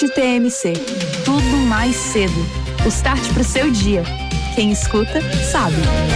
TMC. Tudo mais cedo. O start pro seu dia. Quem escuta, sabe.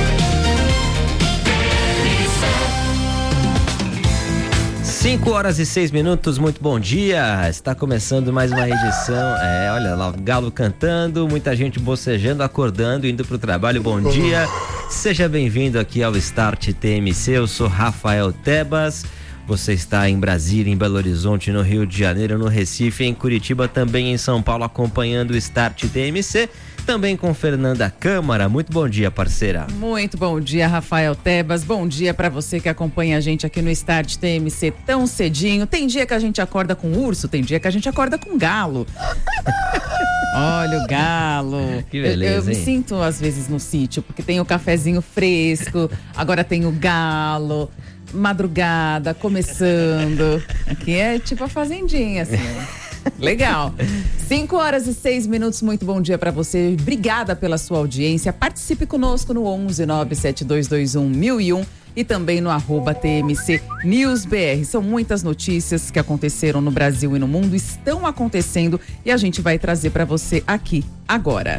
Cinco horas e 6 minutos, muito bom dia. Está começando mais uma edição. Olha lá, o galo cantando, muita gente bocejando, acordando, indo pro trabalho. Bom dia. Seja bem-vindo aqui ao Start TMC. Eu sou Rafael Tebas. Você está em Brasília, em Belo Horizonte, no Rio de Janeiro, no Recife, em Curitiba, também em São Paulo, acompanhando o Start TMC. Também com Fernanda Câmara. Muito bom dia, parceira. Muito bom dia, Rafael Tebas. Bom dia para você que acompanha a gente aqui no Start TMC tão cedinho. Tem dia que a gente acorda com urso, tem dia que a gente acorda com galo. Olha o galo. Que beleza, eu me hein? sinto às vezes no sítio, porque tem o cafezinho fresco, agora tem o galo, madrugada, começando. Aqui é tipo a fazendinha, assim. Legal. 5 horas e 6 minutos, muito bom dia pra você. Obrigada pela sua audiência. Participe conosco no 11-97221-1001 e também no @TMC News BR. São muitas notícias que aconteceram no Brasil e no mundo, estão acontecendo e a gente vai trazer pra você aqui, agora.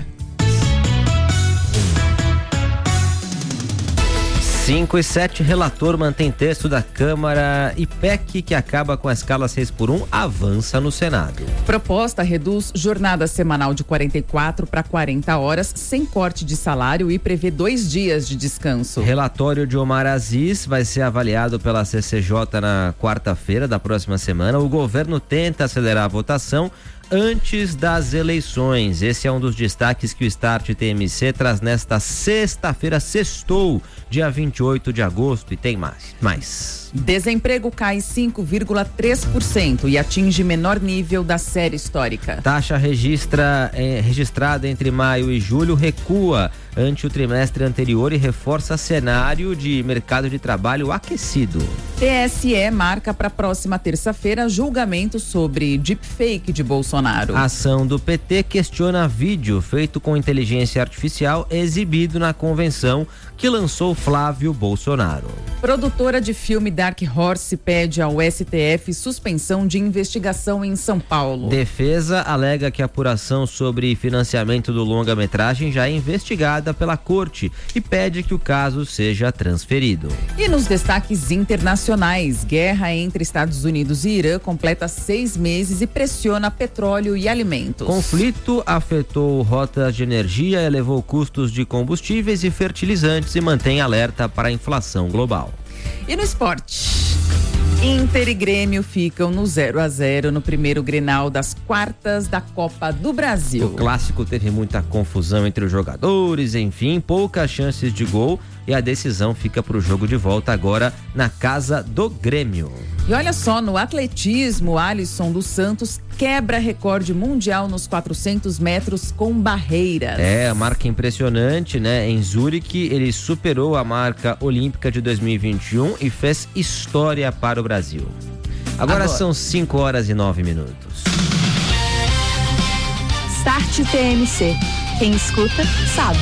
5 e 7, relator mantém texto da Câmara e PEC que acaba com a escala 6x1 avança no Senado. Proposta reduz jornada semanal de 44 para 40 horas, sem corte de salário e prevê 2 dias de descanso. Relatório de Omar Aziz vai ser avaliado pela CCJ na quarta-feira da próxima semana. O governo tenta acelerar a votação antes das eleições. Esse é um dos destaques que o Start TMC traz nesta sexta-feira, sextou, dia 28 de agosto, e tem mais. Desemprego cai 5,3% e atinge menor nível da série histórica. Taxa registrada entre maio e julho recua ante o trimestre anterior e reforça cenário de mercado de trabalho aquecido. TSE marca para a próxima terça-feira julgamento sobre deepfake de Bolsonaro. A ação do PT questiona vídeo feito com inteligência artificial exibido na convenção que lançou Flávio Bolsonaro. Produtora de filme Dark Horse pede ao STF suspensão de investigação em São Paulo. Defesa alega que a apuração sobre financiamento do longa-metragem já é investigada pela corte e pede que o caso seja transferido. E nos destaques internacionais, guerra entre Estados Unidos e Irã completa 6 meses e pressiona petróleo e alimentos. Conflito afetou rotas de energia, elevou custos de combustíveis e fertilizantes e mantém alerta para a inflação global. E no esporte, Inter e Grêmio ficam no 0-0 no primeiro Grenal das quartas da Copa do Brasil. O clássico teve muita confusão entre os jogadores, enfim, poucas chances de gol e a decisão fica para o jogo de volta agora na casa do Grêmio. E olha só, no atletismo, Alisson dos Santos quebra recorde mundial nos 400 metros com barreiras. A marca impressionante, né? Em Zurique, ele superou a marca olímpica de 2021 e fez história para o Brasil. Agora são 5 horas e 9 minutos. Start TMC. Quem escuta, sabe.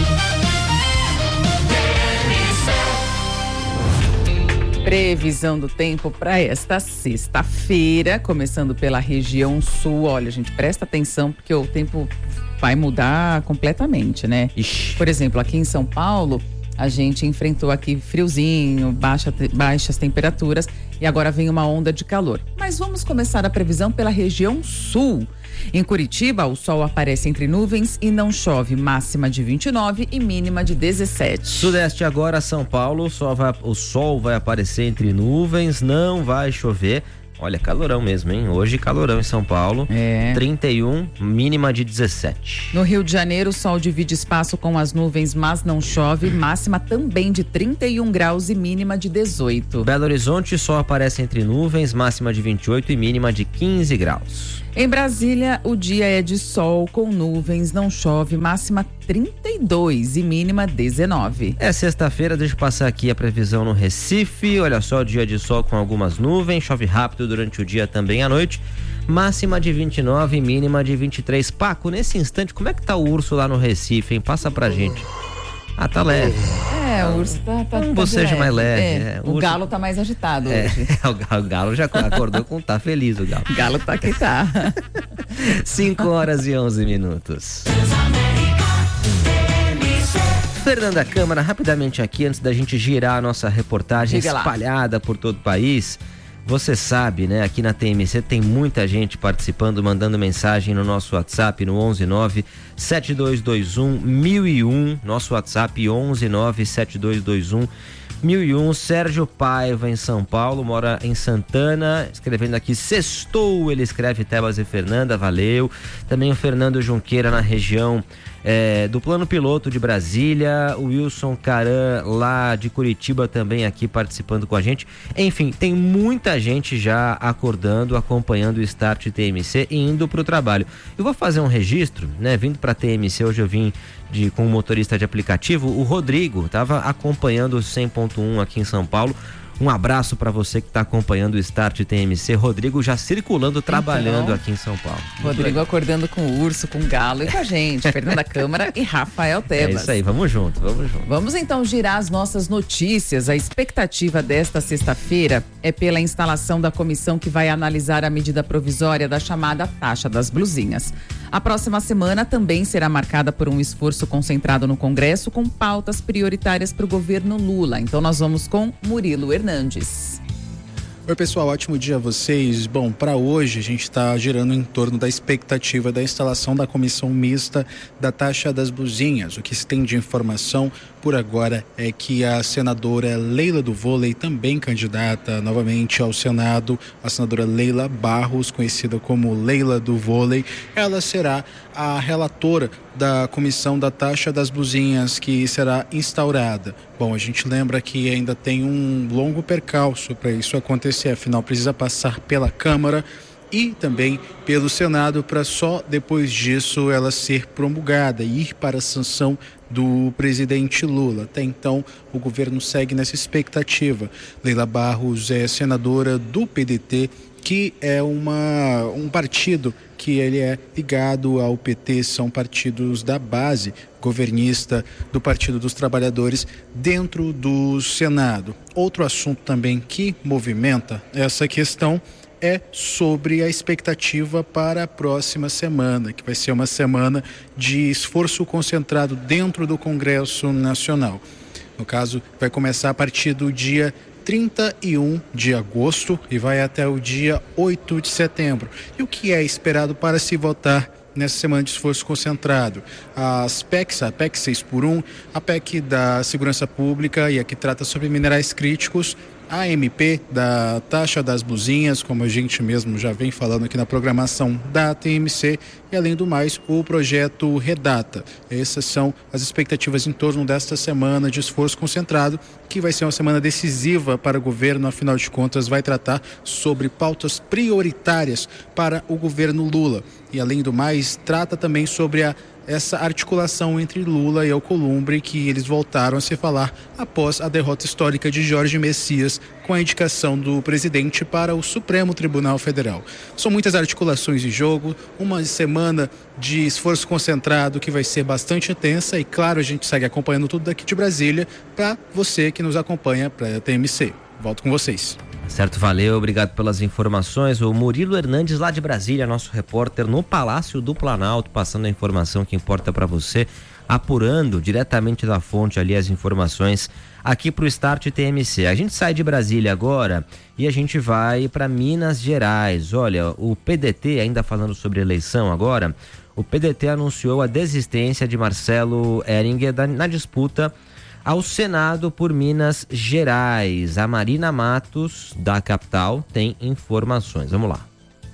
Previsão do tempo para esta sexta-feira, começando pela região sul. Olha, gente, presta atenção porque o tempo vai mudar completamente, né? Ixi. Por exemplo, aqui em São Paulo, a gente enfrentou aqui friozinho, baixas temperaturas e agora vem uma onda de calor. Mas vamos começar a previsão pela região sul. Em Curitiba, o sol aparece entre nuvens e não chove, máxima de 29 e mínima de 17. Sudeste agora, São Paulo, o sol vai aparecer entre nuvens, não vai chover. Olha, calorão mesmo, hein? Hoje calorão em São Paulo, 31, mínima de 17. No Rio de Janeiro, o sol divide espaço com as nuvens, mas não chove, máxima também de 31 graus e mínima de 18. Belo Horizonte, sol aparece entre nuvens, máxima de 28 e mínima de 15 graus. Em Brasília, o dia é de sol com nuvens, não chove, máxima 32 e mínima 19. É sexta-feira, deixa eu passar aqui a previsão no Recife. Olha só, dia de sol com algumas nuvens, chove rápido durante o dia também à noite. Máxima de 29 e mínima de 23. Paco, nesse instante, como é que tá o urso lá no Recife, hein? Passa pra gente. Ah, tá leve. O urso tá um bocejo mais leve. O galo tá mais agitado hoje. O galo já acordou com tá feliz, o galo. O galo tá que tá. 5h11. Fernanda Câmara, rapidamente aqui, antes da gente girar a nossa reportagem espalhada por todo o país. Você sabe, né? Aqui na TMC tem muita gente participando, mandando mensagem no nosso WhatsApp, no 119-7221-1001. Nosso WhatsApp, 119-7221-1001. Sérgio Paiva, em São Paulo, mora em Santana, escrevendo aqui, sextou, ele escreve Tebas e Fernanda, valeu. Também o Fernando Junqueira, na região do Plano Piloto de Brasília, o Wilson Caran lá de Curitiba também aqui participando com a gente. Enfim, tem muita gente já acordando, acompanhando o Start TMC e indo para o trabalho. Eu vou fazer um registro, né? Vindo para a TMC, hoje eu vim com um motorista de aplicativo, o Rodrigo, estava acompanhando o 100.1 aqui em São Paulo. Um abraço para você que está acompanhando o Start TMC. Rodrigo já circulando, trabalhando aqui em São Paulo. Rodrigo acordando com o urso, com o galo e com a gente, Fernanda Câmara e Rafael Tebas. É isso aí, vamos junto. Vamos então girar as nossas notícias. A expectativa desta sexta-feira é pela instalação da comissão que vai analisar a medida provisória da chamada taxa das blusinhas. A próxima semana também será marcada por um esforço concentrado no Congresso com pautas prioritárias para o governo Lula. Então nós vamos com Murilo Hernandes. Oi pessoal, ótimo dia a vocês. Bom, para hoje a gente está girando em torno da expectativa da instalação da comissão mista da taxa das blusinhas. O que se tem de informação por agora é que a senadora Leila do Vôlei, também candidata novamente ao Senado, a senadora Leila Barros, conhecida como Leila do Vôlei, ela será a relatora da comissão da taxa das blusinhas que será instaurada. Bom, a gente lembra que ainda tem um longo percalço para isso acontecer, afinal precisa passar pela Câmara e também pelo Senado para só depois disso ela ser promulgada e ir para a sanção do presidente Lula. Até então, o governo segue nessa expectativa. Leila Barros é senadora do PDT, que é um partido que ele é ligado ao PT, são partidos da base governista do Partido dos Trabalhadores dentro do Senado. Outro assunto também que movimenta essa questão é sobre a expectativa para a próxima semana, que vai ser uma semana de esforço concentrado dentro do Congresso Nacional. No caso, vai começar a partir do dia 31 de agosto e vai até o dia 8 de setembro. E o que é esperado para se votar nessa semana de esforço concentrado? As PECs, a PEC 6x1, a PEC da Segurança Pública e a que trata sobre minerais críticos, a MP da taxa das blusinhas, como a gente mesmo já vem falando aqui na programação da TMC, e além do mais o projeto Redata. Essas são as expectativas em torno desta semana de esforço concentrado, que vai ser uma semana decisiva para o governo, afinal de contas vai tratar sobre pautas prioritárias para o governo Lula. E além do mais, trata também sobre essa articulação entre Lula e Alcolumbre, que eles voltaram a se falar após a derrota histórica de Jorge Messias com a indicação do presidente para o Supremo Tribunal Federal. São muitas articulações em jogo, uma semana de esforço concentrado que vai ser bastante intensa e, claro, a gente segue acompanhando tudo daqui de Brasília para você que nos acompanha para a TMC. Volto com vocês. Certo, valeu, obrigado pelas informações. O Murilo Hernandes, lá de Brasília, nosso repórter no Palácio do Planalto, passando a informação que importa para você, apurando diretamente da fonte ali as informações aqui para o Start TMC. A gente sai de Brasília agora e a gente vai para Minas Gerais. Olha, o PDT, ainda falando sobre eleição agora, o PDT anunciou a desistência de Marcelo Heringer na disputa ao Senado por Minas Gerais. A Marina Matos, da capital, tem informações. Vamos lá.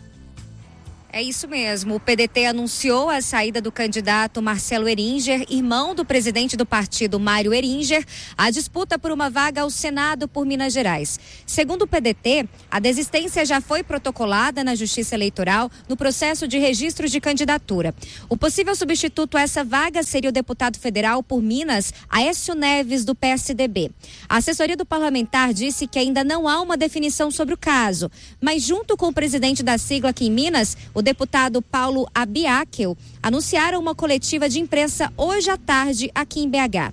É isso mesmo, o PDT anunciou a saída do candidato Marcelo Heringer, irmão do presidente do partido Mário Heringer, à disputa por uma vaga ao Senado por Minas Gerais. Segundo o PDT, a desistência já foi protocolada na Justiça Eleitoral no processo de registro de candidatura. O possível substituto a essa vaga seria o deputado federal por Minas, Aécio Neves, do PSDB. A assessoria do parlamentar disse que ainda não há uma definição sobre o caso, mas junto com o presidente da sigla aqui em Minas, o deputado Paulo Abiakel, anunciaram uma coletiva de imprensa hoje à tarde aqui em BH.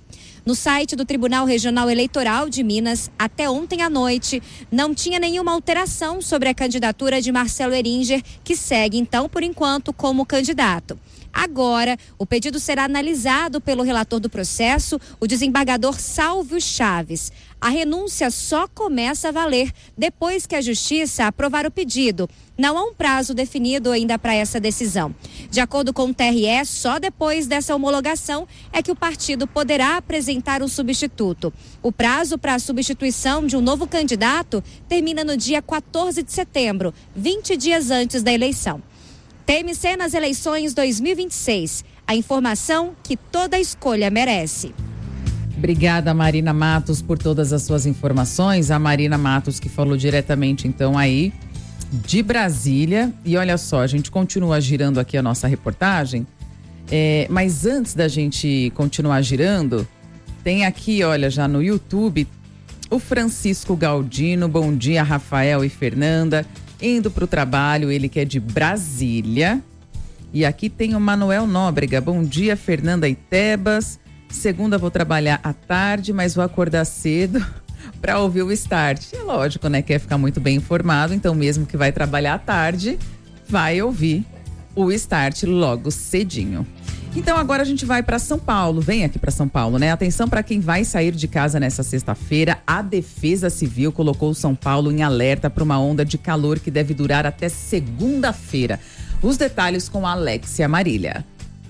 No site do Tribunal Regional Eleitoral de Minas, até ontem à noite, não tinha nenhuma alteração sobre a candidatura de Marcelo Eringer, que segue, então, por enquanto, como candidato. Agora, o pedido será analisado pelo relator do processo, o desembargador Sálvio Chaves. A renúncia só começa a valer depois que a Justiça aprovar o pedido. Não há um prazo definido ainda para essa decisão. De acordo com o TRE, só depois dessa homologação é que o partido poderá apresentar um substituto. O prazo para a substituição de um novo candidato termina no dia 14 de setembro, 20 dias antes da eleição. TMC nas eleições 2026. A informação que toda escolha merece. Obrigada, Marina Matos, por todas as suas informações. A Marina Matos que falou diretamente, então, aí de Brasília. E olha só, a gente continua girando aqui a nossa reportagem. Mas antes da gente continuar girando, tem aqui, olha, já no YouTube, o Francisco Galdino. Bom dia, Rafael e Fernanda. Indo para o trabalho, ele que é de Brasília. E aqui tem o Manuel Nóbrega. Bom dia, Fernanda e Tebas. Segunda vou trabalhar à tarde, mas vou acordar cedo para ouvir o Start. É lógico, né? Quer ficar muito bem informado, então mesmo que vai trabalhar à tarde, vai ouvir o Start logo cedinho. Então agora a gente vai para São Paulo, vem aqui para São Paulo, né? Atenção para quem vai sair de casa nessa sexta-feira. A Defesa Civil colocou São Paulo em alerta para uma onda de calor que deve durar até segunda-feira. Os detalhes com a Alexia Marília.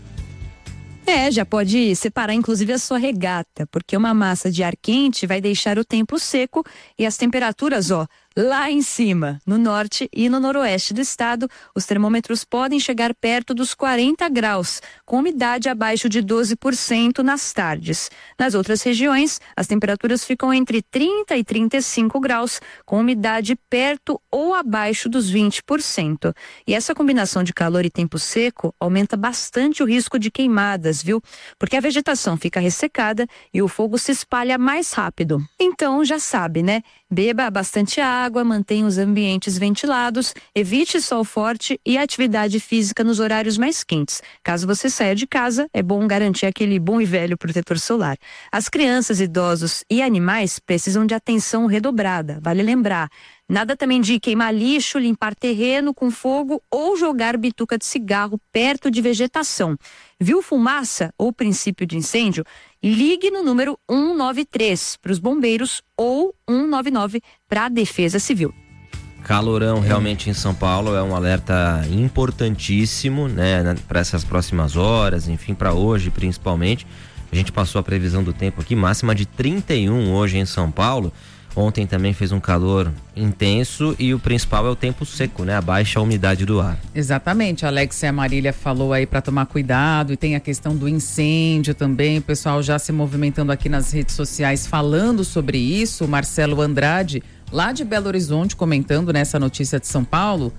Já pode separar inclusive a sua regata, porque uma massa de ar quente vai deixar o tempo seco e as temperaturas, lá em cima, no norte e no noroeste do estado, os termômetros podem chegar perto dos 40 graus, com umidade abaixo de 12% nas tardes. Nas outras regiões, as temperaturas ficam entre 30 e 35 graus, com umidade perto ou abaixo dos 20%. E essa combinação de calor e tempo seco aumenta bastante o risco de queimadas, viu? Porque a vegetação fica ressecada e o fogo se espalha mais rápido. Então, já sabe, né? Beba bastante água, mantenha os ambientes ventilados, evite sol forte e atividade física nos horários mais quentes. Caso você saia de casa, é bom garantir aquele bom e velho protetor solar. As crianças, idosos e animais precisam de atenção redobrada, vale lembrar. Nada também de queimar lixo, limpar terreno com fogo ou jogar bituca de cigarro perto de vegetação. Viu fumaça ou princípio de incêndio? Ligue no número 193 para os bombeiros ou 199 para a Defesa Civil. Calorão realmente em São Paulo, é um alerta importantíssimo, né, para essas próximas horas, enfim, para hoje principalmente. A gente passou a previsão do tempo aqui, máxima de 31 hoje em São Paulo. Ontem também fez um calor intenso e o principal é o tempo seco, né? A baixa umidade do ar. Exatamente, a Alexia Marília falou aí para tomar cuidado e tem a questão do incêndio também, o pessoal já se movimentando aqui nas redes sociais falando sobre isso. O Marcelo Andrade, lá de Belo Horizonte, comentando nessa notícia de São Paulo,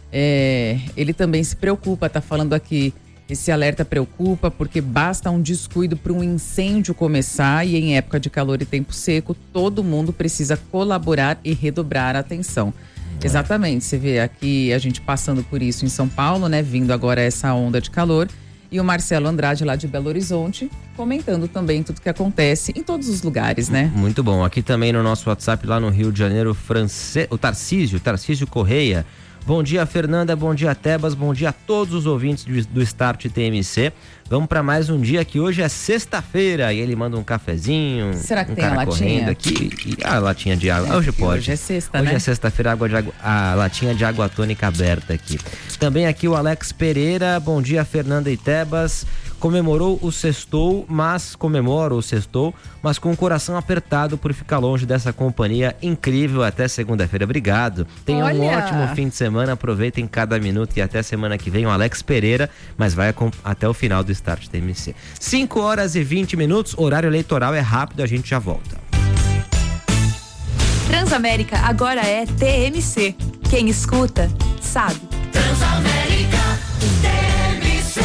ele também se preocupa, tá falando aqui. Esse alerta preocupa porque basta um descuido para um incêndio começar e em época de calor e tempo seco, todo mundo precisa colaborar e redobrar a atenção. Exatamente, você vê aqui a gente passando por isso em São Paulo, né? Vindo agora essa onda de calor. E o Marcelo Andrade, lá de Belo Horizonte, comentando também tudo que acontece em todos os lugares, né? Muito bom. Aqui também no nosso WhatsApp, lá no Rio de Janeiro, o Tarcísio Correia. Bom dia, Fernanda, bom dia, Tebas, bom dia a todos os ouvintes do Start TMC. Vamos para mais um dia que hoje é sexta-feira e ele manda um cafezinho. Será que um tem cara a latinha? Correndo aqui, a latinha de água. Hoje pode. Hoje é sexta, hoje né? Hoje é sexta-feira, a latinha de água tônica aberta aqui. Também aqui o Alex Pereira, bom dia, Fernanda e Tebas. Comemora o sextou, mas com o coração apertado por ficar longe dessa companhia incrível até segunda-feira. Obrigado. Tenham um ótimo fim de semana, aproveitem cada minuto e até semana que vem o Alex Pereira, mas vai até o final do Start TMC. 5 horas e 20 minutos, horário eleitoral é rápido, a gente já volta. Transamérica agora é TMC. Quem escuta, sabe. Transamérica TMC.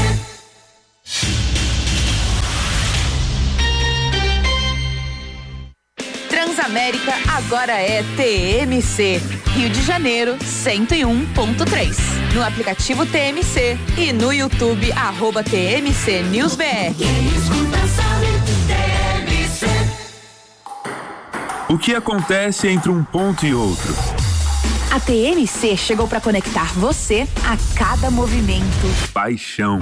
Transamérica agora é TMC. Rio de Janeiro, 101.3. No aplicativo TMC e no YouTube, @TMC News BR. Quem escuta sabe, TMC. O que acontece entre um ponto e outro? A TMC chegou para conectar você a cada movimento. Paixão.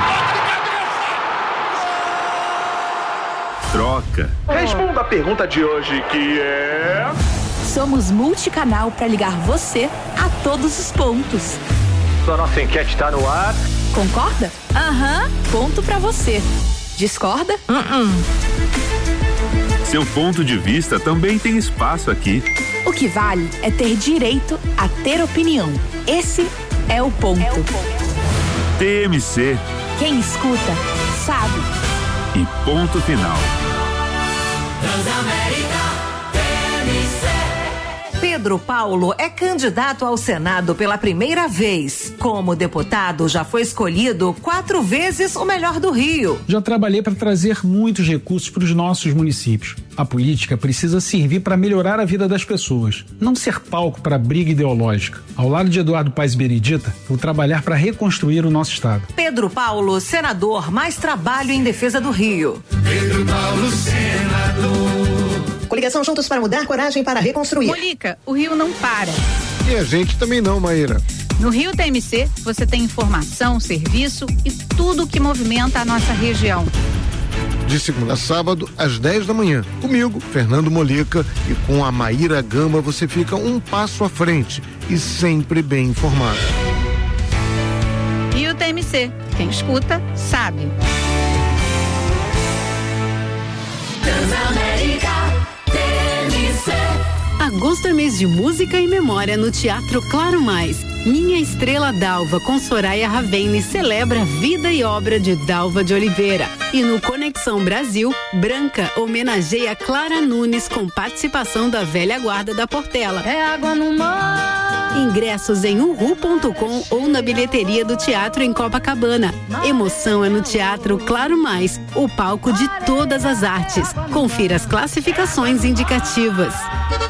Troca. Responda a pergunta de hoje, que é... Somos multicanal para ligar você a todos os pontos. A nossa enquete está no ar. Concorda? Aham. Ponto para você. Discorda? Seu ponto de vista também tem espaço aqui. O que vale é ter direito a ter opinião. Esse é o ponto. TMC. Quem escuta, sabe. E ponto final. Transamérica TMC. Pedro Paulo é candidato ao Senado pela primeira vez. Como deputado, já foi escolhido 4 vezes o melhor do Rio. Já trabalhei para trazer muitos recursos para os nossos municípios. A política precisa servir para melhorar a vida das pessoas, não ser palco para briga ideológica. Ao lado de Eduardo Paes Benedita, vou trabalhar para reconstruir o nosso estado. Pedro Paulo, senador, mais trabalho em defesa do Rio. Pedro Paulo, senador. Coligação Juntos para Mudar, coragem para reconstruir. Molica, o Rio não para. E a gente também não, Maíra. No Rio TMC, você tem informação, serviço e tudo que movimenta a nossa região. De segunda a sábado, às 10 da manhã. Comigo, Fernando Molica, e com a Maíra Gamba você fica um passo à frente e sempre bem informado. Rio TMC, quem escuta, sabe. Agosto é mês de música e memória no Teatro Claro Mais. Minha Estrela Dalva, com Soraya Ravenne, celebra a vida e obra de Dalva de Oliveira. E no Conexão Brasil, Branca homenageia Clara Nunes com participação da velha guarda da Portela. É água no mar. Ingressos em uhu.com ou na bilheteria do teatro em Copacabana. Emoção é no Teatro Claro Mais, o palco de todas as artes. Confira as classificações indicativas.